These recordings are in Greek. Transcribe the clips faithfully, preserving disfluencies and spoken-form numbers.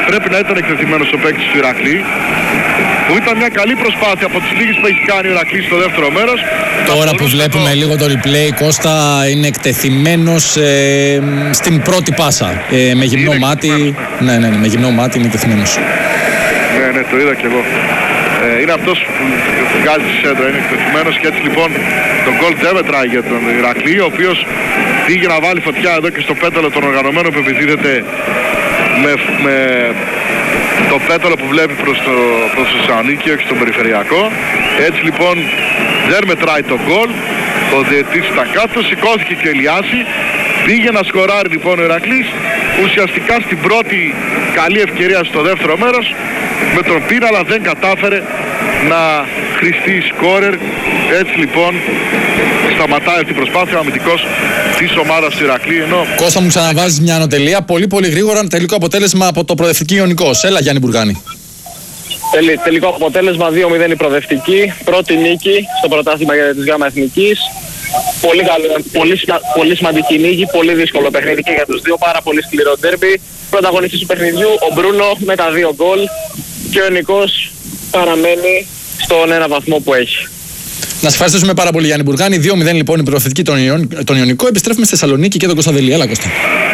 πρέπει να ήταν εκτεθειμένος ο παίκτης του Ηρακλή, που ήταν μια καλή προσπάθεια από τις λίγες που έχει κάνει ο Ηρακλής στο δεύτερο μέρος. Τώρα που βλέπουμε εδώ λίγο το replay, Κώστα είναι εκτεθειμένος ε, στην πρώτη πάσα. Ε, με γυμνό είναι μάτι. Ναι, ναι, ναι, με γυμνό μάτι είναι εκτεθειμένος. Ναι, ναι, το είδα και εγώ. Ε, είναι αυτός που βγάζει τη σέντρα, είναι εκτεθειμένος και έτσι λοιπόν το γκολ δεν μετράει για τον Ηρακλή, ο οποίος πήγε να βάλει φωτιά εδώ και στο πέταλο των οργανωμένων που επιδίδεται με, με το πέταλο που βλέπει προς το, προς το Θεσσαλονίκη, όχι στον περιφερειακό. Έτσι λοιπόν δεν μετράει το γκολ, ο διαιτητής στα κάτω, σηκώθηκε και Ελιάση, πήγε να σκοράρει λοιπόν ο Ηρακλής, ουσιαστικά στην πρώτη καλή ευκαιρία στο δεύτερο μέρος με τον Πίνα, αλλά δεν κατάφερε να χρηστεί σκόρερ. Έτσι λοιπόν σταματάει αυτή η προσπάθεια, ο αμυντικός της ομάδας του Ηρακλή. Ενώ... Κώστα μου, ξαναβάζεις μια ανωτελεία πολύ πολύ γρήγορα, τελικό αποτέλεσμα από το Προοδευτική Ιωνικός. Έλα Γιάννη Μπουργάνη. Τελ, τελικό αποτέλεσμα δύο μηδέν η Προοδευτική, πρώτη νίκη στο πρωτάθλημα για της ΓΑΜΑ Εθνικής. Πολύ, καλό, πολύ, πολύ σημαντική νίκη, πολύ δύσκολο παιχνίδι και για τους δύο, πάρα πολύ σκληρό ντέρμπι. Πρωταγωνιστής του παιχνιδιού ο Μπρούνο με τα δύο γκολ και ο Ιωνικός παραμένει στον ένα βαθμό που έχει. Να σε ευχαριστήσουμε πάρα πολύ Γιάννη Μπουργάνη. δύο μηδέν λοιπόν η Προοδευτική τον, Ιων, τον Ιωνικό. Επιστρέφουμε στη Θεσσαλονίκη και τον Κωνσταντελή. Έλα Κώστα.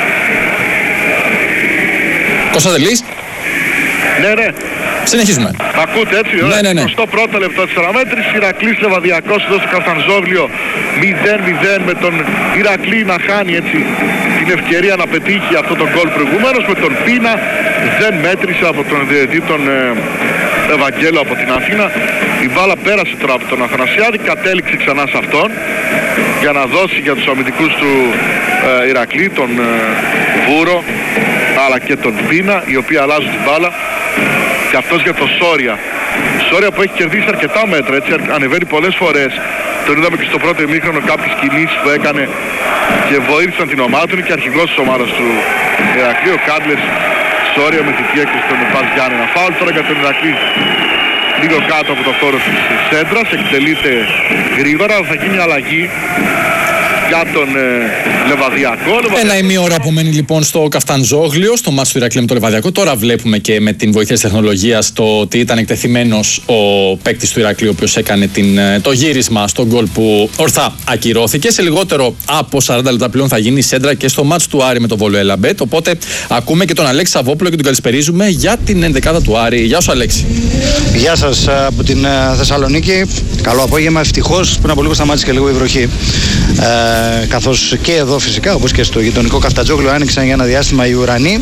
Κωνσταντελής. Ναι, ναι. Συνεχίζουμε. Μ' ακούτε έτσι, ωραία. Ναι, ναι, ναι. εικοστό πρώτο λεπτό της παραμέτρησης, Ηρακλής Λεβαδιακός εδώ στο Καφτανζόβλιο μηδέν μηδέν, με τον Ηρακλή να χάνει έτσι την ευκαιρία να πετύχει αυτό το γκολ προηγουμένως, με τον Πίνα δεν μέτρησε από τον διαιτητή τον ε, Ευαγγέλο από την Αθήνα. Η μπάλα πέρασε τώρα από τον Αθανασιάδη, κατέληξε ξανά σε αυτόν για να δώσει για τους αμυντικούς του ε, Ηρακλή, τον ε, Βούρο αλλά και τον Πίνα, οι οποίοι αλλάζουν την μπάλα. Και αυτός για το Σόρια. Σόρια που έχει κερδίσει αρκετά μέτρα, έτσι ανεβαίνει πολλές φορές. Τον είδαμε και στο πρώτο ημίχρονο κάποιες κινήσεις που έκανε και βοήθησαν την ομάδα του. Είναι και αρχηγός της ομάδας του Ηρακλή, ο Κάντλες. Σόρια με θητεία και στον Πας Γιάννη. Ένα φάουλ τώρα για τον Ηρακλή λίγο κάτω από το χώρο της σέντρας. Εκτελείται γρήγορα, θα γίνει αλλαγή για τον ε, Λεβαδιακό. Ένα ημίωρο απομένει λοιπόν στο Καφτανζόγλιο, στο μάτς του Ηρακλή με το Λεβαδιακό. Τώρα βλέπουμε και με την βοήθεια της τεχνολογίας το ότι ήταν εκτεθειμένος ο παίκτης του Ηρακλή, ο οποίος έκανε την, το γύρισμα στον γκολ που ορθά ακυρώθηκε. Σε λιγότερο από σαράντα λεπτά πλέον θα γίνει η σέντρα και στο μάτς του Άρη με το Βόλο Ελαμπέτ. Οπότε ακούμε και τον Αλέξη Σαββόπουλο και τον καλησπερίζουμε για την ενδεκάδα του Άρη. Γεια σου Αλέξη. Γεια σας από την Θεσσαλονίκη. Καλό απόγευμα. Ευτυχώς πριν από λίγο σταμάτησε και λίγο η βροχή. Ε, καθώς και εδώ φυσικά, όπως και στο γειτονικό Καφτατζόγλιο, άνοιξαν για ένα διάστημα οι ουρανοί,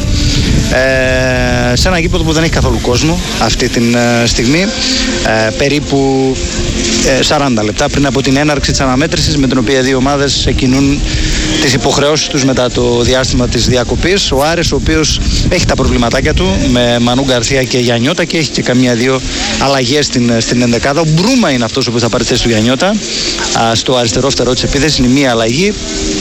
ε, σε ένα γήπεδο που δεν έχει καθόλου κόσμο αυτή τη ε, στιγμή, ε, περίπου ε, σαράντα λεπτά πριν από την έναρξη της αναμέτρησης, με την οποία οι δύο ομάδες εκκινούν τις υποχρεώσεις τους μετά το διάστημα της διακοπής. Ο Άρης, ο οποίος έχει τα προβληματάκια του με Μανού Γκαρθία και Γιαννιώτα και έχει και καμία δύο αλλαγές στην, στην ενδεκάδα. Ο Μπρούμα είναι αυτός που θα πάρει θέση του Γιαννιώτα α, στο αριστερό φτερό της επίθεσης. Είναι μία αλλαγή.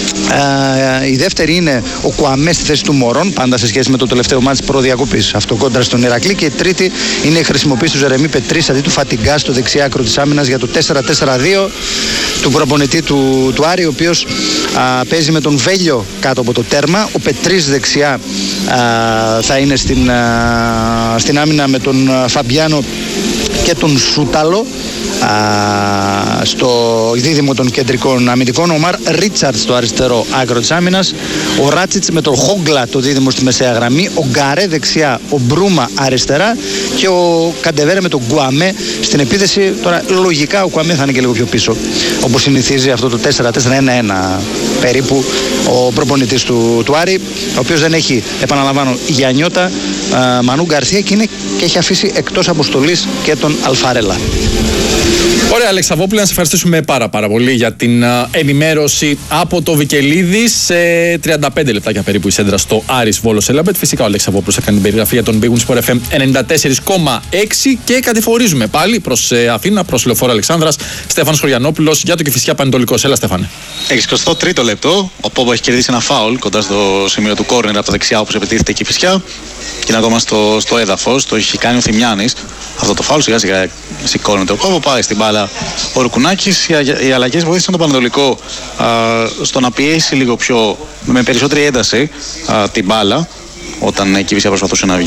Α, η δεύτερη είναι ο Κουαμέ στη θέση του Μωρών, πάντα σε σχέση με το τελευταίο μάτς προδιακοπής, αυτό κόντρα στον Ηρακλή. Και η τρίτη είναι η χρησιμοποίηση του Ζερεμί Πετρής αντί του Φατιγκά στο δεξιά άκρο της άμυνας για το τέσσερα τέσσερα δύο του προπονητή του, του Άρη, ο οποίος α, παίζει με τον Βέλιο κάτω από το τέρμα. Ο Πετρής δεξιά α, θα είναι στην, α, στην άμυνα με τον Φαμπιάνο και τον Σούταλο α, στο δίδυμο των κεντρικών αμυντικών. Ο Μαρ Ρίτσαρτ στο αριστερό άκρο της άμυνας, ο Ράτσιτς με τον Χόγκλα το δίδυμο στη μεσαία γραμμή, ο Γκαρέ δεξιά, ο Μπρούμα αριστερά και ο Καντεβέρε με τον Γκουαμέ στην επίθεση. Τώρα λογικά ο Γκουαμέ θα είναι και λίγο πιο πίσω, όπως συνηθίζει αυτό το τέσσερα τέσσερα ένα ένα περίπου ο προπονητής του, του Άρη, ο οποίος δεν έχει, επαναλαμβάνω, Γιαννιώτα, Μανού Γκαρθία και, είναι, και έχει αφήσει εκτός αποστολής και τον Αλφαρέλα. Ωραία, Αλέξη Σαββόπουλε, να σε ευχαριστήσουμε πάρα, πάρα πολύ για την uh, ενημέρωση από το Βικελίδη. Σε τριάντα πέντε λεπτάκια περίπου η σέντρα στο Άρης Βόλος Ελαμπέτ. Φυσικά ο Αλέξη Σαββόπουλος έκανε την περιγραφή για τον Big Win Sport εφ εμ ενενήντα τέσσερα κόμμα έξι και κατηφορίζουμε πάλι προς ε, Αθήνα, προς Λεωφόρο Αλεξάνδρας. Στέφανος Χωριανόπουλος για το Κηφισιά Πανετολικός. Έλα, Στέφανε. εξηκοστό τρίτο λεπτό. Ο Πόμπο έχει κερδίσει ένα φάουλ κοντά στο σημείο του κόρνερ από τα δεξιά, όπως επιτίθεται η Κηφισιά. Και είναι ακόμα στο, στο έδαφος. Το έχει κάνει ο Θημιάνης. Αυτό το φάουλ σιγά σιγά σηκώνεται. Ο Πόμπο πάει στην μπάλα ο Ρουκουνάκης. Οι, οι αλλαγές βοήθησαν τον Πανετολικό α, στο να πιέσει λίγο πιο με περισσότερη ένταση α, την μπάλα όταν η Κηφισιά προσπαθούσε να βγει